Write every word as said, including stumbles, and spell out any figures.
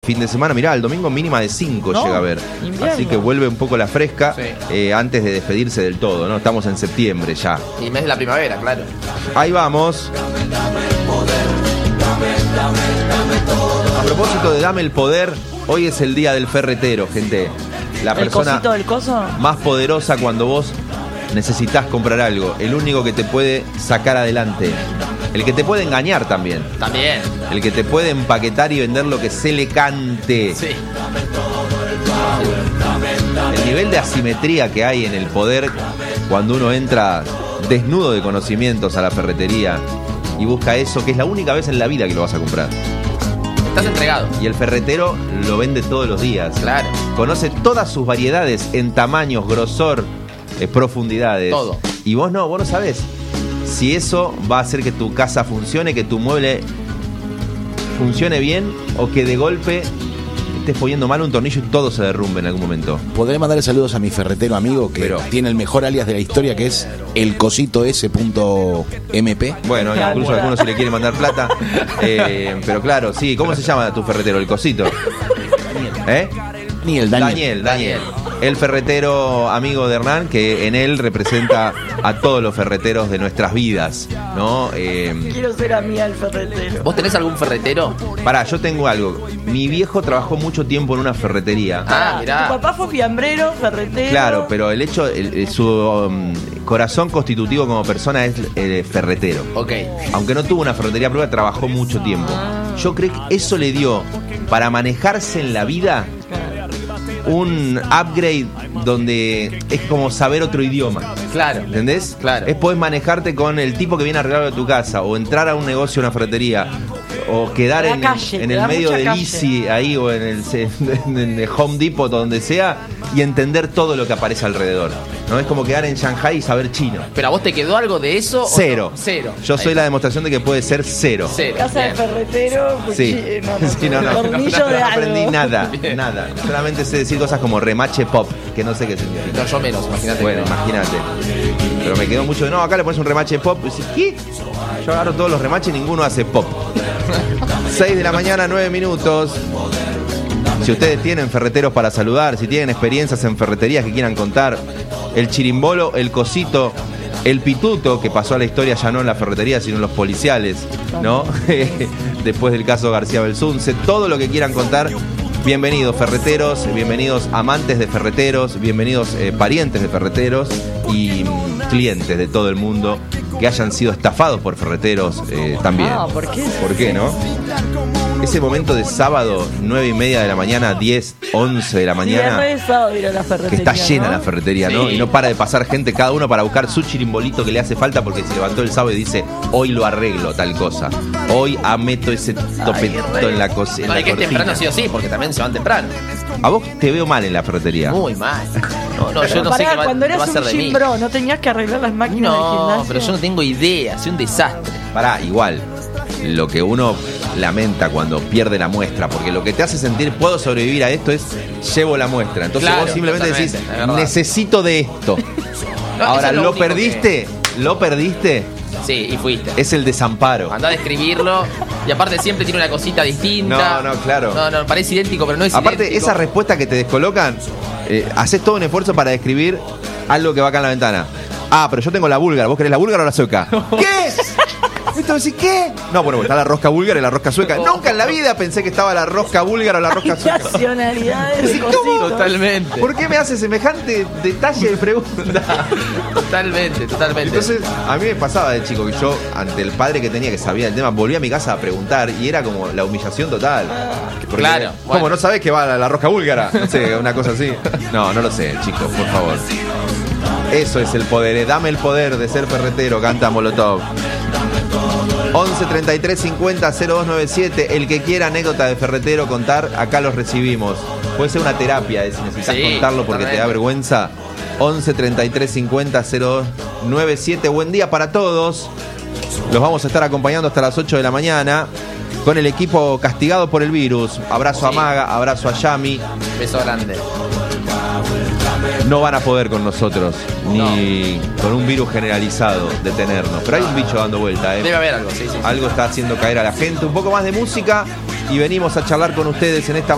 fin de semana, mirá, el domingo mínima de cinco no, llega a haber. invierno. Así que vuelve un poco la fresca, sí. eh, antes de despedirse del todo, ¿no? Estamos en septiembre ya. Y mes de la primavera, claro. Ahí vamos. A propósito de Dame el Poder, hoy es el día del ferretero, gente. La persona ¿El cosito del coso? más poderosa cuando vos necesitas comprar algo. El único que te puede sacar adelante. El que te puede engañar también. También. El que te puede empaquetar y vender lo que se le cante. Sí. El nivel de asimetría que hay en el poder cuando uno entra desnudo de conocimientos a la ferretería y busca eso, que es la única vez en la vida que lo vas a comprar. Estás entregado. Y el ferretero lo vende todos los días. Claro. Conoce todas sus variedades en tamaños, grosor, eh, profundidades. Todo. Y vos no, vos no sabés si eso va a hacer que tu casa funcione, que tu mueble funcione bien, o que de golpe estés poniendo mal un tornillo y todo se derrumbe en algún momento. Podré mandarle saludos a mi ferretero amigo que Pero, tiene el mejor alias de la historia, que es el cosito s punto m p. Bueno, incluso a algunos se le quiere mandar plata. Eh, pero claro, sí. ¿Cómo se llama tu ferretero? El cosito. ¿Eh? Ni el Daniel. Daniel, Daniel. El ferretero amigo de Hernán, que en él representa a todos los ferreteros de nuestras vidas, ¿no? Eh, Quiero ser amiga del ferretero. ¿Vos tenés algún ferretero? Pará, yo tengo algo. Mi viejo trabajó mucho tiempo en una ferretería. Ah, mirá. Tu papá fue fiambrero, ferretero. Claro, pero el hecho, el, el- su um, corazón constitutivo como persona es el ferretero. Ok. Aunque no tuvo una ferretería propia, trabajó mucho tiempo. Yo creo que eso le dio, para manejarse en la vida, un upgrade donde es como saber otro idioma. Claro. ¿Entendés? Claro. Es poder manejarte con el tipo que viene a arreglar tu casa, o entrar a un negocio, una ferretería, o quedar Te da en, calle, en te el da medio mucha del calle. Easy ahí, o en el, en el Home Depot, o donde sea, y entender todo lo que aparece alrededor. ¿No? Es como quedar en Shanghai y saber chino. ¿Pero a vos te quedó algo de eso? o Cero. no? Cero. Yo Ahí soy está. la demostración de que puede ser cero. Cero. Casa Bien. de ferretero, Sí. cuchillo, no, no, Sí, no, no. tornillo No de algo. aprendí nada, Bien. nada. Solamente sé decir cosas como remache pop, que no sé qué significa. No, yo menos, imagínate. Bueno, que no. imagínate. Pero me quedó mucho de, no, acá le pones un remache pop. Y dices, ¿qué? Yo agarro todos los remaches y ninguno hace pop. seis de la mañana, nueve minutos. Si ustedes tienen ferreteros para saludar, si tienen experiencias en ferreterías que quieran contar, el chirimbolo, el cosito, el pituto, que pasó a la historia ya no en la ferretería, sino en los policiales, ¿no? Después del caso García Belsunce, todo lo que quieran contar. Bienvenidos ferreteros, bienvenidos amantes de ferreteros, bienvenidos eh, parientes de ferreteros y mm, clientes de todo el mundo que hayan sido estafados por ferreteros eh, también. Ah, ¿por qué? ¿Por qué, no? Ese momento de sábado, nueve y media de la mañana, diez, once de la mañana, Viernes, sábado ir a la ferretería, que está llena ¿no? la ferretería, ¿no? Sí. Y no para de pasar gente, cada uno para buscar su chirimbolito que le hace falta, porque se levantó el sábado y dice, hoy lo arreglo, tal cosa. Hoy meto ese topetito en la cocina. No, hay que ir temprano sí o sí, porque también se van temprano. A vos te veo mal en la ferretería. Muy mal. No, no, yo Pero no sé pará, qué va, cuando qué va eras a ser un de mí. gym bro, ¿no tenías que arreglar las máquinas del No, gimnasio? pero yo no tengo idea, soy un desastre. Pará, igual. Lo que uno lamenta cuando pierde la muestra, porque lo que te hace sentir puedo sobrevivir a esto es llevo la muestra. Entonces Claro, vos simplemente decís, totalmente, es verdad. necesito de esto. No, Ahora, eso es lo lo único perdiste, lo perdiste, Sí, y fuiste. es el desamparo. Andá a describirlo. Y aparte siempre tiene una cosita distinta. No, no, claro. No, no, parece idéntico, pero no es Aparte, idéntico. esa respuesta que te descolocan, eh, haces todo un esfuerzo para describir algo que va acá en la ventana. Ah, pero yo tengo la búlgara. ¿Vos querés la búlgara o la sueca? ¿Qué? ¿Viste? ¿Decís qué? No, bueno, está la rosca búlgara y la rosca sueca. Nunca en la vida pensé que estaba la rosca búlgara o la rosca sueca. Nacionalidades, ¿Cómo? cositos. Totalmente. ¿Por qué me hace semejante detalle de pregunta? Totalmente, totalmente. Entonces, a mí me pasaba de chico que yo, ante el padre que tenía que sabía el tema, volví a mi casa a preguntar y era como la humillación total. Porque, Claro, ¿cómo bueno. no sabés que va la, la rosca búlgara? No sé, una cosa así. No, no lo sé, chicos, por favor. Eso es el poder, eh. Dame el poder de ser ferretero, canta Molotov. once treinta y tres cincuenta cero dos noventa y siete. El que quiera anécdota de ferretero contar, acá los recibimos. Puede ser una terapia, eh, si necesitas Sí, contarlo porque te da totalmente. vergüenza. once treinta y tres cincuenta cero dos noventa y siete. Buen día para todos. Los vamos a estar acompañando hasta las ocho de la mañana con el equipo castigado por el virus. Abrazo a Sí. Maga, abrazo a Yami. Beso grande. No van a poder con nosotros, ni con un virus generalizado, detenernos. Pero hay un bicho dando vuelta, ¿eh? Debe haber algo, sí, sí. Algo está haciendo caer a la gente. Un poco más de música y venimos a charlar con ustedes en esta